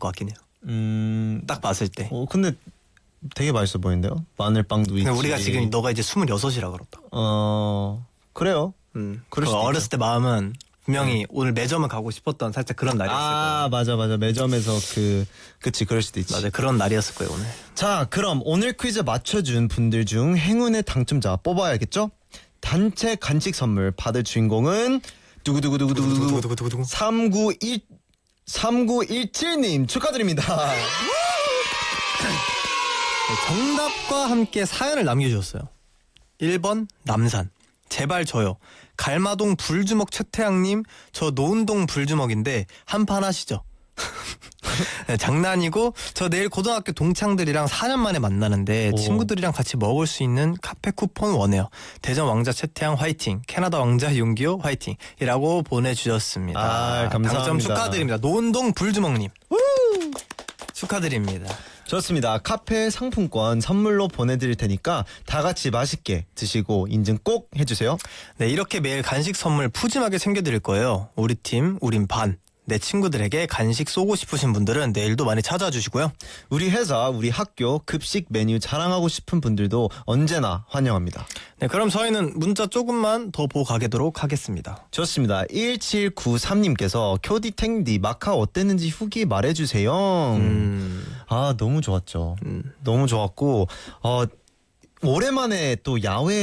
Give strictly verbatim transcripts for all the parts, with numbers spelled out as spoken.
것 같긴 해요. 음, 딱 봤을 때. 어, 근데 되게 맛있어 보이는데요? 마늘빵도 있지. 우리가 지금 너가 이제 스물여섯이라 그렇다. 어, 그래요. 음. 그럴 그 수도 어렸을 있죠. 때 마음은 분명히 오늘 매점을 가고 싶었던 살짝 그런 날이었을 아, 거예요. 맞아, 맞아. 매점에서 그, 그치, 그럴 수도 있지. 맞아요. 그런 날이었을 거예요 오늘. 자, 그럼 오늘 퀴즈 맞춰준 분들 중 행운의 당첨자 뽑아야겠죠? 단체 간식 선물 받을 주인공은 두구두구두구두구 두구두구두구두구. 삼구일 삼구일칠님 축하드립니다. 정답과 함께 사연을 남겨주셨어요. 일 번 남산. 제발 저요. 갈마동 불주먹 최태양님, 저 노은동 불주먹인데 한판 하시죠. 네, 장난이고 저 내일 고등학교 동창들이랑 사 년 만에 만나는데 오. 친구들이랑 같이 먹을 수 있는 카페 쿠폰 원해요. 대전 왕자 최태양 화이팅, 캐나다 왕자 윤기호 화이팅 이라고 보내주셨습니다. 아, 감사합니다. 당첨 축하드립니다. 노은동 불주먹님 축하드립니다. 좋습니다. 카페 상품권 선물로 보내드릴 테니까 다 같이 맛있게 드시고 인증 꼭 해주세요. 네, 이렇게 매일 간식 선물 푸짐하게 챙겨드릴 거예요. 우리 팀, 우린 반. 내 친구들에게 간식 쏘고 싶으신 분들은 내일도 많이 찾아와 주시고요. 우리 회사, 우리 학교 급식 메뉴 자랑하고 싶은 분들도 언제나 환영합니다. 네, 그럼 저희는 문자 조금만 더 보고 가도록 하겠습니다. 좋습니다. 일칠구삼님께서 쿄디탱디 마카오 어땠는지 후기 말해주세요. 음, 아, 너무 좋았죠. 음. 너무 좋았고 어, 오랜만에 또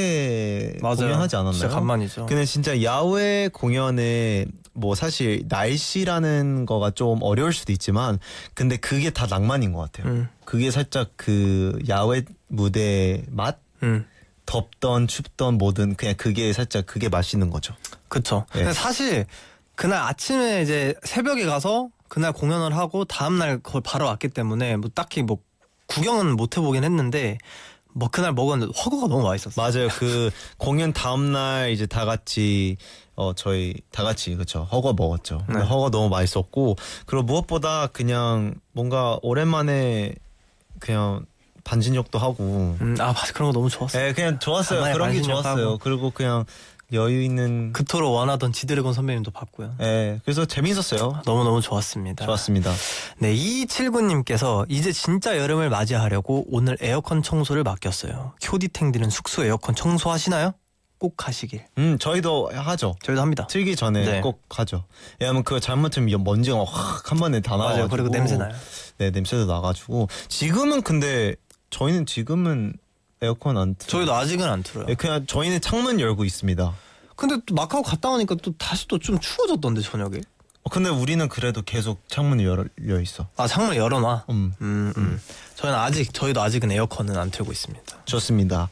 야외 맞아요. 공연하지 않았나요? 진짜 간만이죠. 근데 진짜 야외 공연에 뭐 사실 날씨라는 거가 좀 어려울 수도 있지만 근데 그게 다 낭만인 것 같아요. 음. 그게 살짝 그 야외 무대 맛? 음, 덥던 춥던 뭐든 그냥 그게 살짝 그게 맛있는 거죠. 그쵸. 네. 근데 사실 그날 아침에 이제 새벽에 가서 그날 공연을 하고 다음날 거의 바로 왔기 때문에 뭐 딱히 뭐 구경은 못 해보긴 했는데 뭐 그날 먹었는데 허거가 너무 맛있었어요. 맞아요. 그 공연 다음 날 이제 다 같이 어 저희 다 같이 그쵸 허거 먹었죠. 근데 네. 허거 너무 맛있었고 그리고 무엇보다 그냥 뭔가 오랜만에 그냥 반진욕도 하고 음, 아 맞아 그런 거 너무 좋았어요. 예 그냥 좋았어요. 간만에 그런 게 반신욕 좋았어요. 하고. 그리고 그냥 여유 있는 그토록 원하던 지드래곤 선배님도 봤고요. 예 그래서 재밌었어요. 너무너무 좋았습니다. 좋았습니다. 네, 이이칠구님께서 이제 진짜 여름을 맞이하려고 오늘 에어컨 청소를 맡겼어요. 쿄디탱디는 숙소 에어컨 청소하시나요? 꼭 하시길. 음 저희도 하죠. 저희도 합니다. 틀기 전에 네. 꼭 하죠. 왜냐면 그거 잘못하면 먼지가 확 한 번에 다 나와가지고. 맞아요. 그리고 냄새 나요. 네 냄새도 나가지고 지금은 근데 저희는 지금은 에어컨 안 틀어요. 저희도 아직은 안 틀어요. 네, 그냥 저희는 창문 열고 있습니다. 근데 또 마카오 갔다 오니까 또 다시 또 좀 추워졌던데 저녁에. 어, 근데 우리는 그래도 계속 창문이 열려 있어. 아 창문 열어놔. 음. 음, 음. 저희는 아직 저희도 아직은 에어컨은 안 틀고 있습니다. 좋습니다.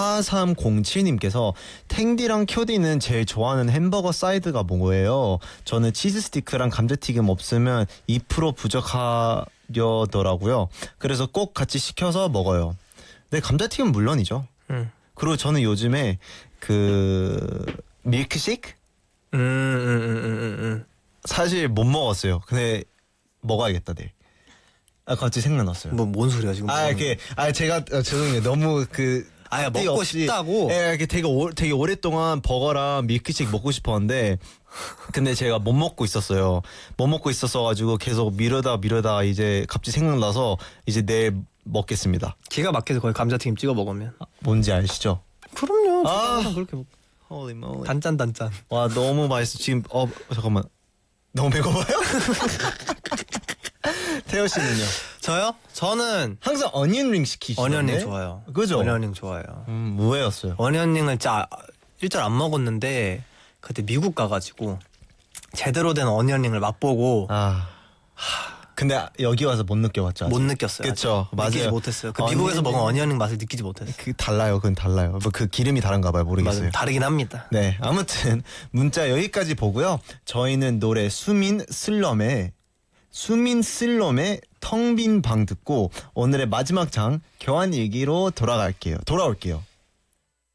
사삼공칠님께서 탱디랑 큐디는 제일 좋아하는 햄버거 사이드가 뭐예요? 저는 치즈 스티크랑 감자튀김 없으면 이 퍼센트 부족하려더라고요. 그래서 꼭 같이 시켜서 먹어요. 네, 감자튀김은 물론이죠. 음. 그리고 저는 요즘에 그 밀크쉐이크 음, 음, 음, 음, 음, 음. 사실 못 먹었어요. 근데 먹어야겠다 내일. 아 갑자기 생각났어요. 뭐 뭔 소리야 지금? 아 이렇게 아 제가 어, 죄송해요. 너무 그 아야 앞뒤 먹고 없이, 싶다고. 예, 이렇게 되게 오, 되게 오랫동안 버거랑 밀크쉐이크 먹고 싶었는데 근데 제가 못 먹고 있었어요. 못 먹고 있었어 가지고 계속 미루다 미루다 이제 갑자기 생각나서 이제 내일 먹겠습니다. 기가 막혀서 거의 감자튀김 찍어 먹으면. 뭔지 아시죠? 그럼요. 아. 항상 그렇게 먹. Holy moly. 단짠 단짠. 와 너무 맛있어. 지금 어 잠깐만 너무 배고파요? 태호 씨는요? 저요? 저는 항상 어니언링 시키시던데? 어니언링 좋아요. 그죠? 어니언링 좋아해요. 음 뭐였어요? 어니언링을 진짜 일절 안 먹었는데 그때 미국 가가지고 제대로 된 어니언링을 맛보고 아 근데 여기 와서 못 느껴봤죠. 아직? 못 느꼈어요. 그쵸 아직. 맞아요. 느끼지 못했어요. 그 어니언링- 미국에서 먹은 어니언링 맛을 느끼지 못했어요. 그 달라요. 그건 달라요. 뭐 그 기름이 다른가 봐요. 모르겠어요. 맞아요. 다르긴 합니다. 네 아무튼 문자 여기까지 보고요. 저희는 노래 수민 슬럼의 수민 슬럼의 텅 빈 방 듣고 오늘의 마지막 장 교환 일기로 돌아갈게요. 돌아올게요.